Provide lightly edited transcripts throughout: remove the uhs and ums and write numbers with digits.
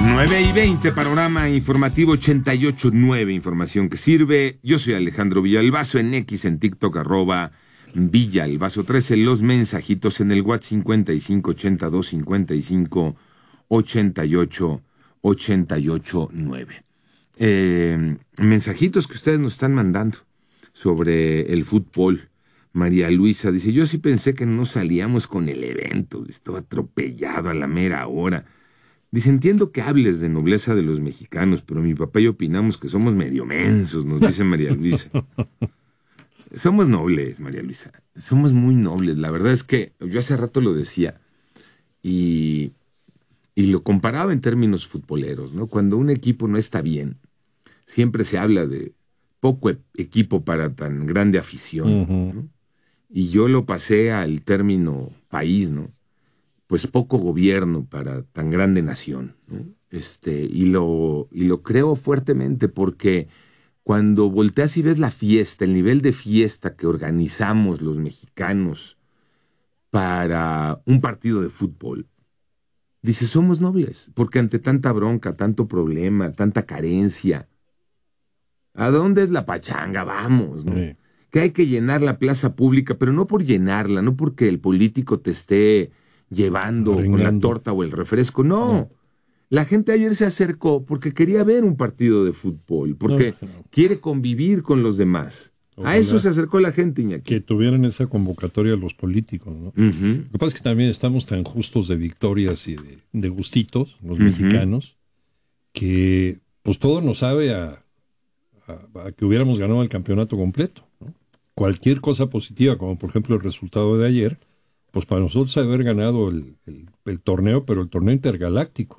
9:20, panorama informativo 88.9, información que sirve. Yo soy Alejandro Villalbazo, en X, en TikTok, @Villalbazo13, los mensajitos en el WhatsApp 5582558889. Mensajitos que ustedes nos están mandando sobre el fútbol. María Luisa dice, yo sí pensé que no salíamos con el evento, estaba atropellado a la mera hora. Dice, entiendo que hables de nobleza de los mexicanos, pero mi papá y yo opinamos que somos medio mensos, nos dice María Luisa. Somos nobles, María Luisa, somos muy nobles. La verdad es que yo hace rato lo decía y lo comparaba en términos futboleros, ¿no? Cuando un equipo no está bien, siempre se habla de poco equipo para tan grande afición, ¿no? Y yo lo pasé al término país, ¿no? Pues poco gobierno para tan grande nación, ¿no? Y lo creo fuertemente porque cuando volteas y ves la fiesta, el nivel de fiesta que organizamos los mexicanos para un partido de fútbol, dices, somos nobles, porque ante tanta bronca, tanto problema, tanta carencia, ¿a dónde es la pachanga? Vamos, ¿no? Sí. Que hay que llenar la plaza pública, pero no por llenarla, no porque el político te esté llevando con la torta o el refresco, no. La gente ayer se acercó porque quería ver un partido de fútbol, porque quiere convivir con los demás. Ojalá a eso se acercó la gente, Iñaki. Que tuvieran esa convocatoria los políticos, ¿no? Lo que pasa es que también estamos tan justos de victorias y de gustitos, los mexicanos, que pues todo nos sabe a que hubiéramos ganado el campeonato completo, ¿no? Cualquier cosa positiva, como por ejemplo el resultado de ayer, pues para nosotros haber ganado el torneo, pero el torneo intergaláctico.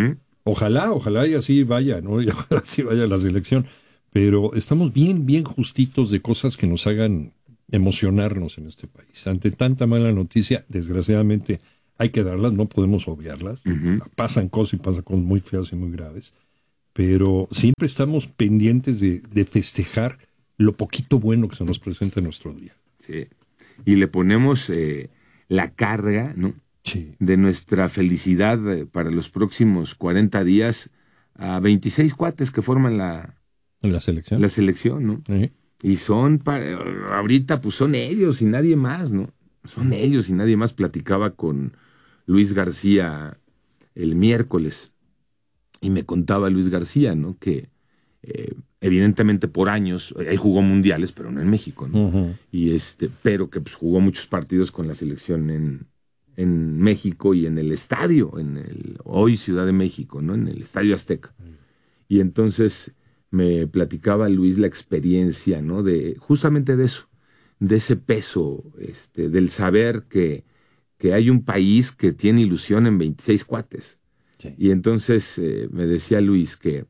Ojalá y así vaya, ¿no? Y ojalá así vaya la selección. Pero estamos bien justitos de cosas que nos hagan emocionarnos en este país. Ante tanta mala noticia, desgraciadamente hay que darlas, no podemos obviarlas. Pasan cosas muy feas y muy graves. Pero siempre estamos pendientes de festejar lo poquito bueno que se nos presenta en nuestro día. Sí. Y le ponemos la carga, ¿no? Sí. De nuestra felicidad para los próximos 40 días a 26 cuates que forman la selección. La selección, ¿no? Sí. Y ahorita pues son ellos y nadie más, ¿no? Son ellos y nadie más. Platicaba con Luis García el miércoles y me contaba Luis García, ¿no? Que evidentemente por años, él jugó mundiales, pero no en México, ¿no? Y pero que pues, jugó muchos partidos con la selección en México y en el estadio, en el hoy Ciudad de México, ¿no? En el Estadio Azteca. Y entonces me platicaba Luis la experiencia, ¿no? Justamente de eso, de ese peso, del saber que hay un país que tiene ilusión en 26 cuates. Sí. Y entonces me decía Luis que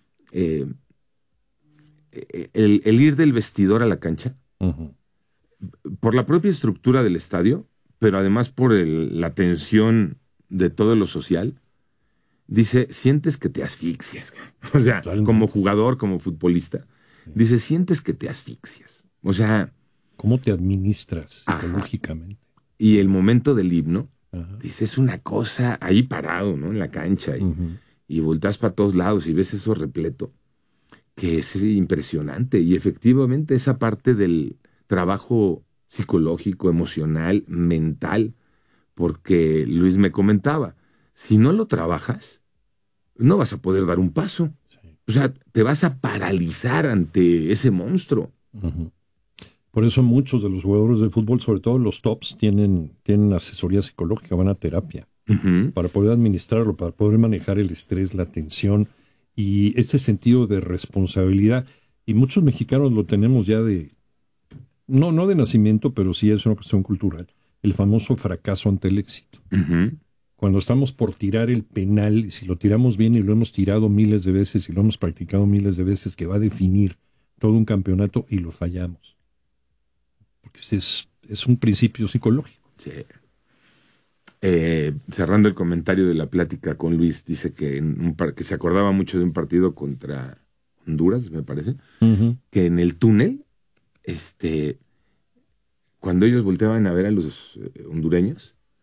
el ir del vestidor a la cancha, por la propia estructura del estadio, pero además por la tensión de todo lo social, dice, sientes que te asfixias. O sea, totalmente. Como jugador, como futbolista, dice, sientes que te asfixias. O sea, ¿cómo te administras psicológicamente? Y el momento del himno, dice, es una cosa ahí parado, ¿no? En la cancha, y volteas para todos lados y ves eso repleto, que es impresionante. Y efectivamente esa parte del trabajo psicológico, emocional, mental, porque Luis me comentaba, si no lo trabajas, no vas a poder dar un paso. Sí. O sea, te vas a paralizar ante ese monstruo. Por eso muchos de los jugadores de fútbol, sobre todo los tops, tienen asesoría psicológica, van a terapia, para poder administrarlo, para poder manejar el estrés, la tensión y ese sentido de responsabilidad. Y muchos mexicanos lo tenemos ya no de nacimiento, pero sí es una cuestión cultural, el famoso fracaso ante el éxito. Cuando estamos por tirar el penal, y si lo tiramos bien y lo hemos tirado miles de veces y lo hemos practicado miles de veces, que va a definir todo un campeonato y lo fallamos. Porque es un principio psicológico. Sí. Cerrando el comentario de la plática con Luis, dice que, que se acordaba mucho de un partido contra Honduras, me parece, que en el túnel, cuando ellos volteaban a ver a los hondureños,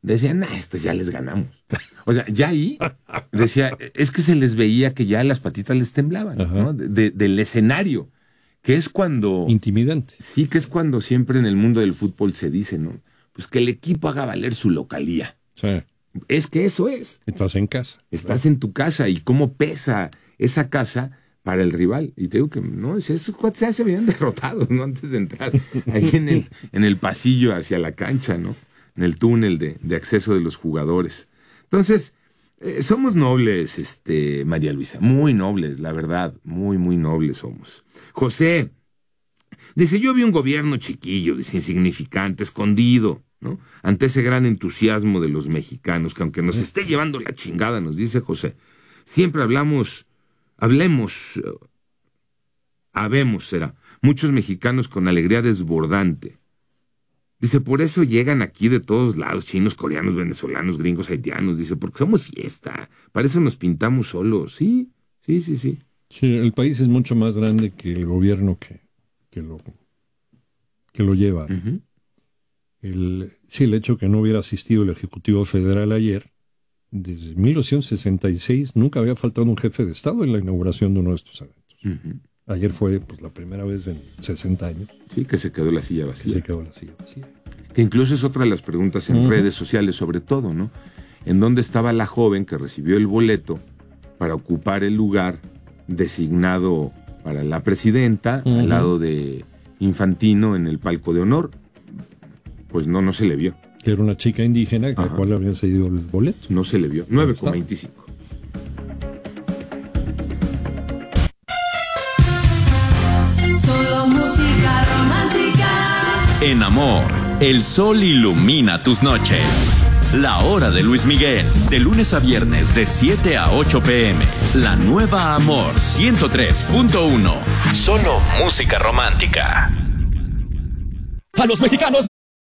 decían, estos ya les ganamos. O sea, ya ahí decía, es que se les veía que ya las patitas les temblaban, ¿no? Del escenario, que es cuando... Intimidante. Sí, que es cuando siempre en el mundo del fútbol se dice, ¿no? Pues que el equipo haga valer su localía. Sí. Es que eso es. Estás en casa. Estás en tu casa y cómo pesa esa casa para el rival. Y te digo que, no, esos cuates se habían derrotado, ¿no? Antes de entrar ahí en el pasillo hacia la cancha, ¿no? En el túnel de acceso de los jugadores. Entonces, somos nobles, María Luisa, muy nobles, la verdad, muy, muy nobles somos. José dice, yo vi un gobierno chiquillo, dice, insignificante, escondido, ¿no? Ante ese gran entusiasmo de los mexicanos, que aunque nos esté llevando la chingada, nos dice José, siempre habemos, será, muchos mexicanos con alegría desbordante. Dice, por eso llegan aquí de todos lados, chinos, coreanos, venezolanos, gringos, haitianos, dice, porque somos fiesta, para eso nos pintamos solos, sí. Sí, el país es mucho más grande que el gobierno que lo lleva. Uh-huh. El hecho que no hubiera asistido el Ejecutivo Federal ayer, desde 1966 nunca había faltado un jefe de Estado en la inauguración de uno de estos eventos. Uh-huh. Ayer fue la primera vez en 60 años. Sí, que se quedó la silla vacía. Que incluso es otra de las preguntas en redes sociales, sobre todo, ¿no? ¿En dónde estaba la joven que recibió el boleto para ocupar el lugar designado para la presidenta, al lado de Infantino en el palco de honor? Pues no se le vio. Que era una chica indígena a la cual habían cedido el boleto. No se le vio. 9,25. Solo música romántica. En Amor, el sol ilumina tus noches. La hora de Luis Miguel, de lunes a viernes de 7 a 8 p.m. La nueva Amor 103.1. Solo música romántica. A los mexicanos